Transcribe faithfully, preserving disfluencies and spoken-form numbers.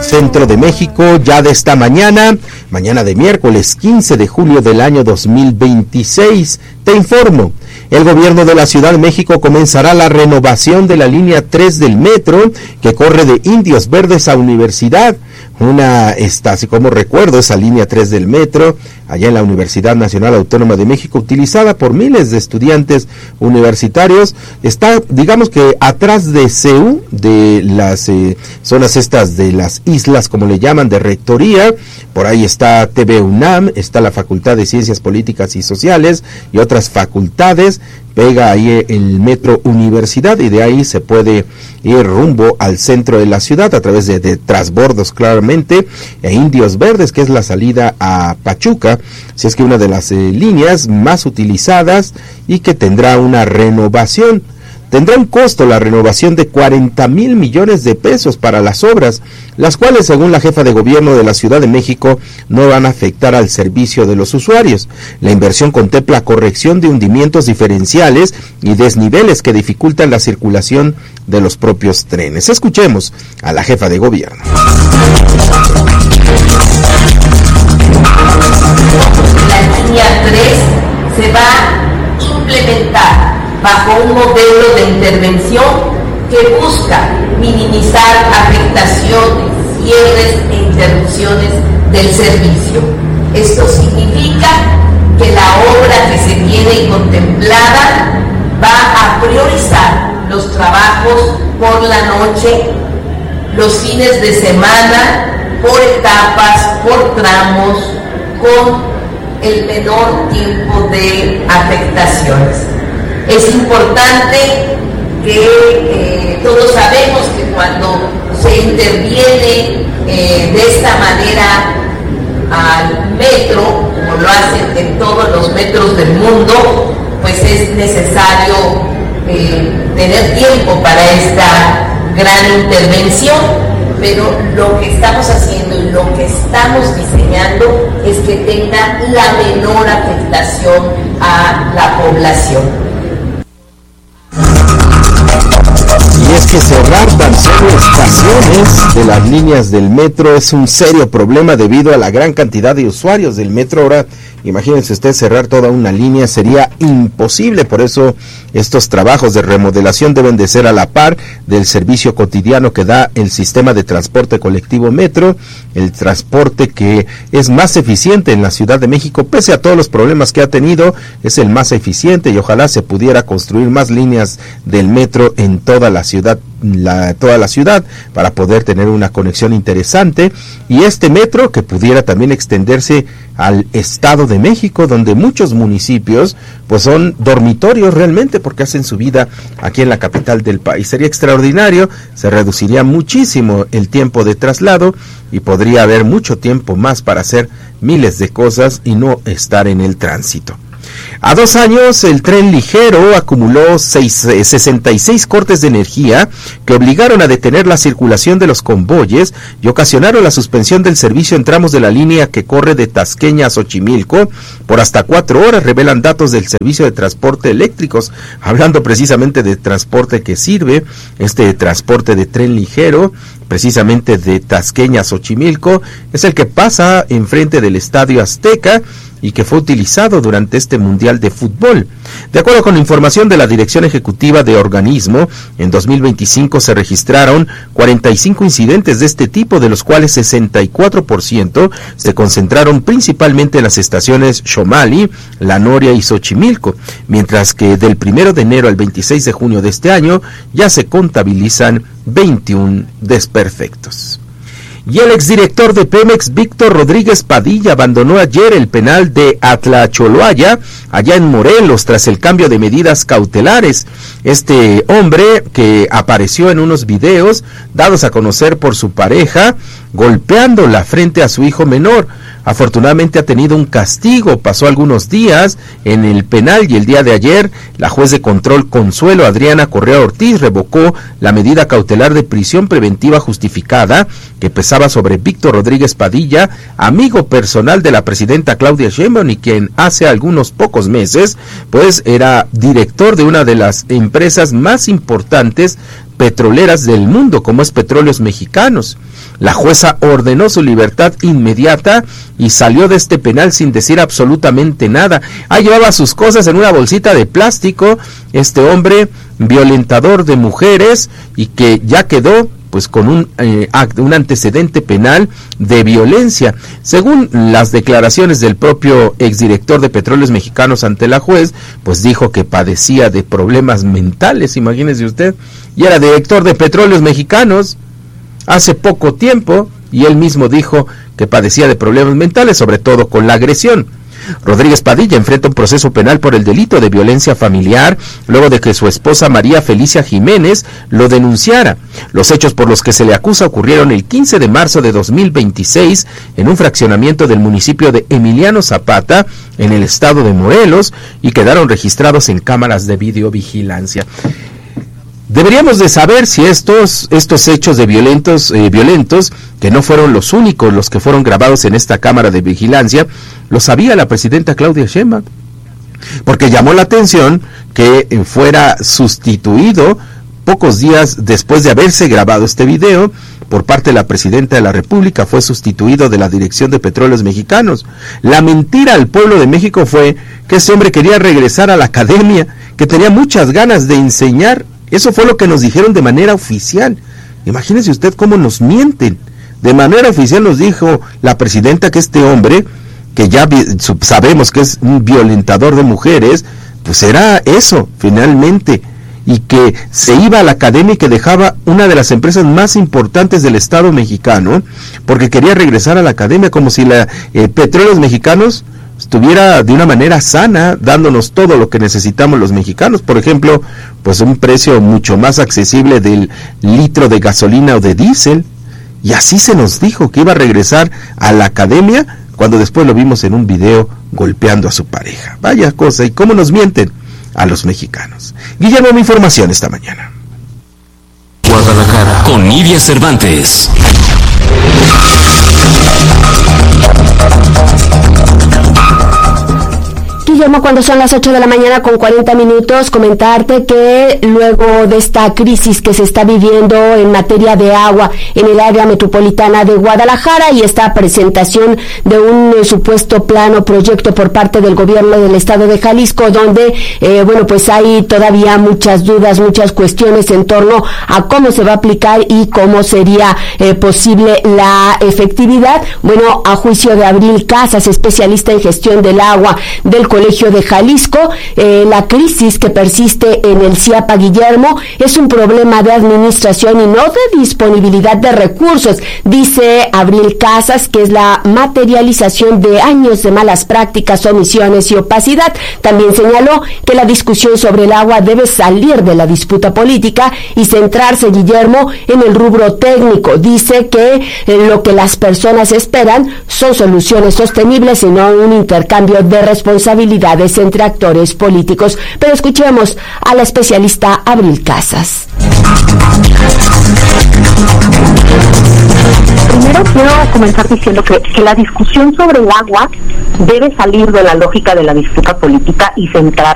centro de México ya de esta mañana, mañana de miércoles quince de julio del año dos mil veintiséis. Te informo, el gobierno de la Ciudad de México comenzará la renovación de la línea tres del metro que corre de Indios Verdes a Universidad. Una, está, así como recuerdo, esa línea tres del metro, allá en la Universidad Nacional Autónoma de México, utilizada por miles de estudiantes universitarios, está, digamos que atrás de C E U, de las eh, zonas estas de las islas, como le llaman, de rectoría. Por ahí está T V UNAM, está la Facultad de Ciencias Políticas y Sociales y otras facultades. Pega ahí el metro Universidad y de ahí se puede ir rumbo al centro de la ciudad a través de, de transbordos claramente, e Indios Verdes, que es la salida a Pachuca, si es que una de las eh, líneas más utilizadas y que tendrá una renovación. Tendrá un costo la renovación de cuarenta mil millones de pesos para las obras, las cuales, según la jefa de gobierno de la Ciudad de México, no van a afectar al servicio de los usuarios. La inversión contempla corrección de hundimientos diferenciales y desniveles que dificultan la circulación de los propios trenes. Escuchemos a la jefa de gobierno. La línea tres se va a implementar bajo un modelo de intervención que busca minimizar afectaciones, cierres e interrupciones del servicio. Esto significa que la obra que se tiene contemplada va a priorizar los trabajos por la noche, los fines de semana, por etapas, por tramos, con el menor tiempo de afectaciones. Es importante que eh, todos sabemos que cuando se interviene eh, de esta manera al metro, como lo hacen en todos los metros del mundo, pues es necesario eh, tener tiempo para esta gran intervención, pero lo que estamos haciendo y lo que estamos diseñando es que tenga la menor afectación a la población. Y es que cerrar tan solo estaciones de las líneas del metro es un serio problema debido a la gran cantidad de usuarios del metro. Ahora, imagínense usted, cerrar toda una línea sería imposible. Por eso estos trabajos de remodelación deben de ser a la par del servicio cotidiano que da el sistema de transporte colectivo metro, el transporte que es más eficiente en la Ciudad de México, pese a todos los problemas que ha tenido, es el más eficiente, y ojalá se pudiera construir más líneas del metro en toda la ciudad, la, toda la ciudad, para poder tener una conexión interesante, y este metro que pudiera también extenderse al Estado de México, donde muchos municipios pues son dormitorios realmente, porque hacen su vida aquí en la capital del país. Sería extraordinario, se reduciría muchísimo el tiempo de traslado y podría haber mucho tiempo más para hacer miles de cosas y no estar en el tránsito. A dos años, el tren ligero acumuló seis, eh, sesenta y seis cortes de energía que obligaron a detener la circulación de los convoyes y ocasionaron la suspensión del servicio en tramos de la línea que corre de Tasqueña a Xochimilco por hasta cuatro horas, revelan datos del servicio de transporte eléctricos. Hablando precisamente de transporte que sirve, este transporte de tren ligero, precisamente de Tasqueña a Xochimilco, es el que pasa enfrente del Estadio Azteca y que fue utilizado durante este Mundial de Fútbol. De acuerdo con la información de la Dirección Ejecutiva de Organismo, en dos mil veinticinco se registraron cuarenta y cinco incidentes de este tipo, de los cuales sesenta y cuatro por ciento se concentraron principalmente en las estaciones Xomali, La Noria y Xochimilco, mientras que del primero de enero al veintiséis de junio de este año ya se contabilizan veintiún desperfectos. Y el exdirector de Pemex, Víctor Rodríguez Padilla, abandonó ayer el penal de Atlacholoaya, allá en Morelos, tras el cambio de medidas cautelares. Este hombre, que apareció en unos videos dados a conocer por su pareja, golpeando la frente a su hijo menor, afortunadamente ha tenido un castigo. Pasó algunos días en el penal y el día de ayer la juez de control Consuelo Adriana Correa Ortiz revocó la medida cautelar de prisión preventiva justificada que, versaba sobre Víctor Rodríguez Padilla, amigo personal de la presidenta Claudia Sheinbaum y quien hace algunos pocos meses, pues era director de una de las empresas más importantes petroleras del mundo, como es Petróleos Mexicanos. La jueza ordenó su libertad inmediata y salió de este penal sin decir absolutamente nada. Ahí llevaba sus cosas en una bolsita de plástico, este hombre violentador de mujeres y que ya quedó pues con un, eh, act, un antecedente penal de violencia. Según las declaraciones del propio exdirector de Petróleos Mexicanos ante la juez, pues dijo que padecía de problemas mentales, imagínese usted, y era director de Petróleos Mexicanos hace poco tiempo, y él mismo dijo que padecía de problemas mentales, sobre todo con la agresión. Rodríguez Padilla enfrenta un proceso penal por el delito de violencia familiar luego de que su esposa María Felicia Jiménez lo denunciara. Los hechos por los que se le acusa ocurrieron el quince de marzo de dos mil veintiséis en un fraccionamiento del municipio de Emiliano Zapata, en el estado de Morelos, y quedaron registrados en cámaras de videovigilancia. Deberíamos de saber si estos estos hechos de violentos eh, violentos, que no fueron los únicos los que fueron grabados en esta cámara de vigilancia, lo sabía la presidenta Claudia Sheinbaum, porque llamó la atención que eh, fuera sustituido pocos días después de haberse grabado este video por parte de la presidenta de la República, fue sustituido de la Dirección de Petróleos Mexicanos. La mentira al pueblo de México fue que ese hombre quería regresar a la academia, que tenía muchas ganas de enseñar. Eso fue lo que nos dijeron de manera oficial. Imagínese usted cómo nos mienten. De manera oficial nos dijo la presidenta que este hombre, que ya sabemos que es un violentador de mujeres, pues era eso, finalmente, y que se iba a la academia y que dejaba una de las empresas más importantes del Estado mexicano, porque quería regresar a la academia, como si la eh, Petróleos Mexicanos estuviera de una manera sana, dándonos todo lo que necesitamos los mexicanos, por ejemplo, pues un precio mucho más accesible del litro de gasolina o de diésel, y así se nos dijo que iba a regresar a la academia, cuando después lo vimos en un video golpeando a su pareja. Vaya cosa, y cómo nos mienten a los mexicanos. Guillermo, mi información esta mañana. Guadalajara, con Nidia Cervantes. Guillermo, cuando son las ocho de la mañana con cuarenta minutos, comentarte que luego de esta crisis que se está viviendo en materia de agua en el área metropolitana de Guadalajara y esta presentación de un eh, supuesto plano proyecto por parte del gobierno del estado de Jalisco, donde, eh, bueno, pues hay todavía muchas dudas, muchas cuestiones en torno a cómo se va a aplicar y cómo sería eh, posible la efectividad. Bueno, a juicio de Abril Casas, especialista en gestión del agua del Colegio de Jalisco, eh, la crisis que persiste en el CIAPA, Guillermo, es un problema de administración y no de disponibilidad de recursos, dice Abril Casas, que es la materialización de años de malas prácticas, omisiones y opacidad. También señaló que la discusión sobre el agua debe salir de la disputa política y centrarse, Guillermo, en el rubro técnico. Dice que eh, lo que las personas esperan son soluciones sostenibles y no un intercambio de responsabilidades entre actores políticos. Pero escuchemos a la especialista Abril Casas. Primero quiero comenzar diciendo que, que la discusión sobre el agua debe salir de la lógica de la disputa política y centrarse